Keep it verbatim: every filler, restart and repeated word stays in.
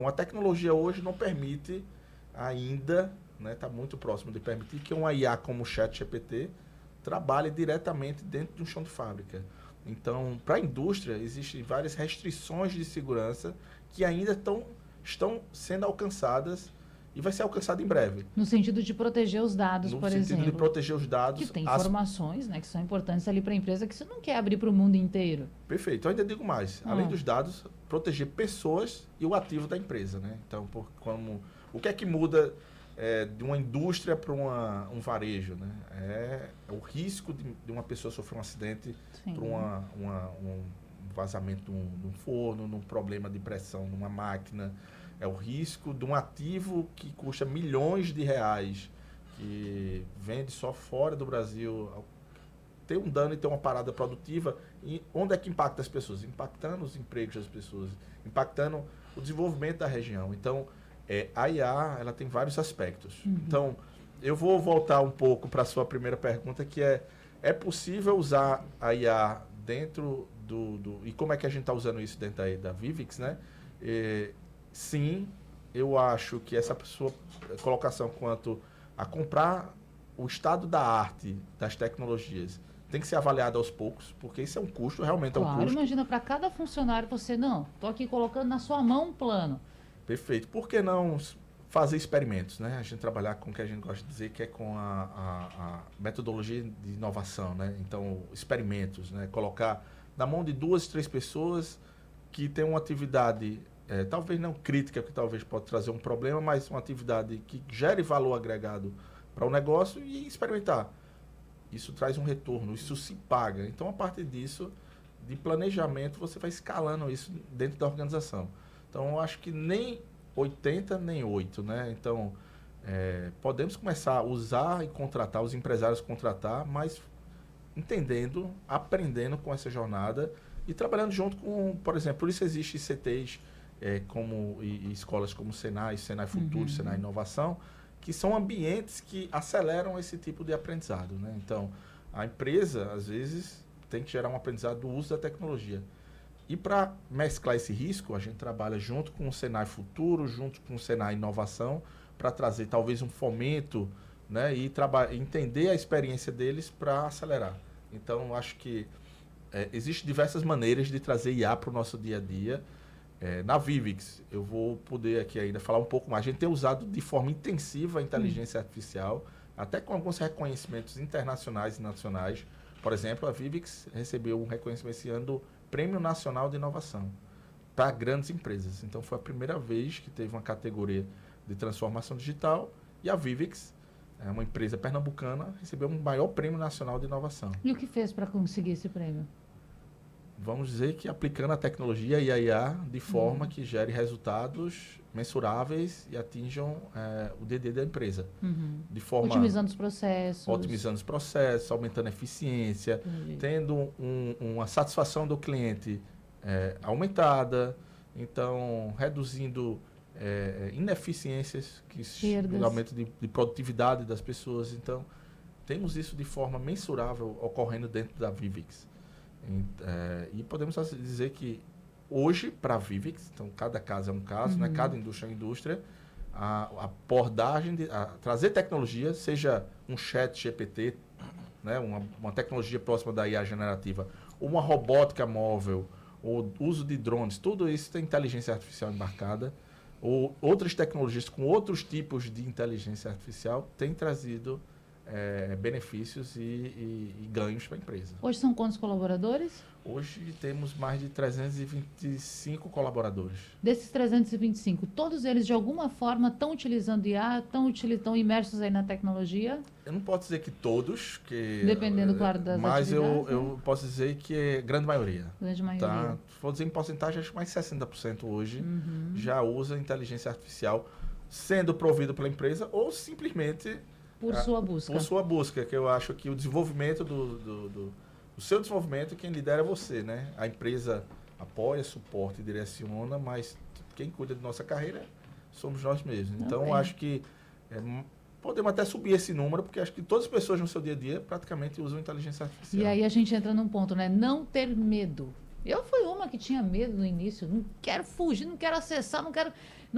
A tecnologia hoje não permite ainda, né, está muito próximo de permitir que uma I A como o ChatGPT trabalhe diretamente dentro de um chão de fábrica. Então, para a indústria, existem várias restrições de segurança que ainda tão, estão sendo alcançadas e vai ser alcançado em breve. No sentido de proteger os dados, no por sentido exemplo. de proteger os dados. Que tem as... informações, né, que são importantes ali para a empresa, que você não quer abrir para o mundo inteiro. Perfeito. Eu ainda digo mais. Ah. Além dos dados, proteger pessoas e o ativo da empresa. Né? Então, por, como, o que é que muda é, de uma indústria para um varejo? Né? É, é o risco de, de uma pessoa sofrer um acidente por uma, uma, um vazamento de um, de um forno, num problema de pressão numa máquina. É o risco de um ativo que custa milhões de reais, que vende só fora do Brasil, ter um dano e ter uma parada produtiva. E onde é que impacta as pessoas? Impactando os empregos das pessoas, impactando o desenvolvimento da região. Então, é, a I A ela tem vários aspectos. Uhum. Então, eu vou voltar um pouco para a sua primeira pergunta, que é, é possível usar a I A dentro do... do e como é que a gente está usando isso dentro da, da Vivix, né? É, sim, eu acho que essa sua colocação quanto a comprar o estado da arte das tecnologias tem que ser avaliado aos poucos, porque isso é um custo, realmente claro, é um custo. Imagina, para cada funcionário você, não, estou aqui colocando na sua mão um plano. Perfeito. Por que não fazer experimentos, né? A gente trabalhar com o que a gente gosta de dizer, que é com a, a, a metodologia de inovação, né? Então, experimentos, né? Colocar na mão de duas, três pessoas que têm uma atividade, é, talvez não crítica, que talvez pode trazer um problema, mas uma atividade que gere valor agregado para o negócio e experimentar. Isso traz um retorno, isso se paga. Então, a partir disso, de planejamento, você vai escalando isso dentro da organização. Então, eu acho que nem oitenta, nem oito, né? Então, é, podemos começar a usar e contratar, os empresários contratar, mas entendendo, aprendendo com essa jornada e trabalhando junto com, por exemplo, por isso existe C T's é, como, e, e escolas como o Senai, Senai Futuro, uhum. Senai Inovação, que são ambientes que aceleram esse tipo de aprendizado, né? Então, a empresa, às vezes, tem que gerar um aprendizado do uso da tecnologia. E para mesclar esse risco, a gente trabalha junto com o Senai Futuro, junto com o Senai Inovação, para trazer talvez um fomento, né, e entender a experiência deles para acelerar. Então, acho que é, existem diversas maneiras de trazer I A para o nosso dia a dia. É, na Vivix, eu vou poder aqui ainda falar um pouco mais. A gente tem usado de forma intensiva a inteligência hum. artificial, até com alguns reconhecimentos internacionais e nacionais. Por exemplo, a Vivix recebeu um reconhecimento esse ano do Prêmio Nacional de Inovação para grandes empresas. Então, foi a primeira vez que teve uma categoria de transformação digital e a Vivix, é uma empresa pernambucana, recebeu um maior Prêmio Nacional de Inovação. E o que fez para conseguir esse prêmio? Vamos dizer que aplicando a tecnologia e a I A de forma uhum. que gere resultados mensuráveis e atinjam é, o D D da empresa. Uhum. De forma, otimizando os processos. Otimizando os processos, aumentando a eficiência, Entendi. tendo um, uma satisfação do cliente é, aumentada, então reduzindo é, ineficiências, que o aumento de, de produtividade das pessoas. Então, temos isso de forma mensurável ocorrendo dentro da Vivix. E, é, e podemos dizer que hoje, para a Vivix, então cada caso é um caso, uhum. né? Cada indústria é uma indústria, a, a abordagem, de, a trazer tecnologia, seja um chat G P T, né? uma, uma tecnologia próxima da I A generativa, ou uma robótica móvel, ou uso de drones, tudo isso tem inteligência artificial embarcada, ou outras tecnologias com outros tipos de inteligência artificial têm trazido É, benefícios e, e, e ganhos para a empresa. Hoje são quantos colaboradores? Hoje temos mais de trezentos e vinte e cinco colaboradores. Desses trezentos e vinte e cinco, todos eles de alguma forma estão utilizando I A, estão imersos aí na tecnologia? Eu não posso dizer que todos, que, dependendo, claro, das mas atividades. Mas eu, né? eu posso dizer que é grande maioria. Grande maioria. Tá? Vou dizer em porcentagem, acho que mais de sessenta por cento hoje uhum. já usa inteligência artificial, sendo provido pela empresa ou simplesmente por sua busca. Por sua busca, que eu acho que o desenvolvimento do, do, do, do seu desenvolvimento, quem lidera é você, né? A empresa apoia, suporta e direciona, mas quem cuida de nossa carreira somos nós mesmos. Então, eu acho que é, podemos até subir esse número, porque acho que todas as pessoas no seu dia a dia praticamente usam inteligência artificial. E aí a gente entra num ponto, né? Não ter medo. Eu fui uma que tinha medo no início, não quero fugir, não quero acessar, não quero... Não